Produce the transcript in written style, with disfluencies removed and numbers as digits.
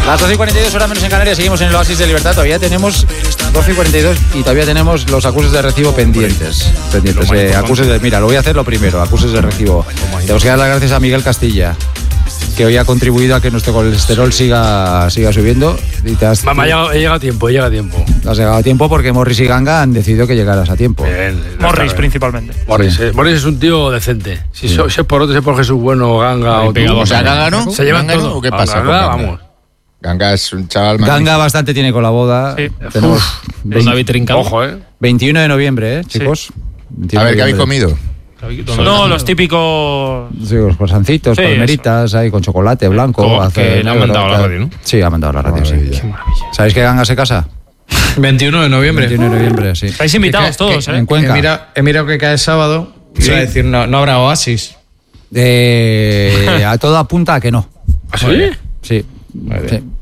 Las 12:42, hora menos en Canarias, seguimos en el Oasis de Libertad. Todavía tenemos 12:42 y todavía tenemos los acuses de recibo pendientes. Mira, lo voy a hacer lo primero, acuses de recibo. Tenemos que dar las gracias a Miguel Castilla, que hoy ha contribuido a que nuestro colesterol siga subiendo. Mamá, llega a tiempo. Has llegado a tiempo porque Morris y Ganga han decidido que llegaras a tiempo. Bien, Morris principalmente. Morris es un tío decente. Si es por otro, si es por Jesús Bueno, Ganga o tú. O sea, Ganga no. Se llevan ¿Ganga todo. no? ¿O qué pasa? Ganga, vamos. Ganga es un chaval magnífico. Ganga bastante tiene con la boda. Sí. Tenemos David Trincado. Ojo, 21 de noviembre, chicos. A ver, ¿qué habéis comido? No, los típicos... Sí, los croissancitos, Sí, palmeritas, ahí con chocolate blanco. Que le han mandado a la radio, ¿no? Sí, ha mandado a la radio, sí. ¿Sabéis que Ganga se casa? 21 de noviembre. 21 de noviembre, sí. Estáis invitados todos, En Cuenca. He mirado que cae sábado. Sí. Iba a decir, no habrá oasis. A todo apunta a que no. ¿Ah, sí? Sí. Sí.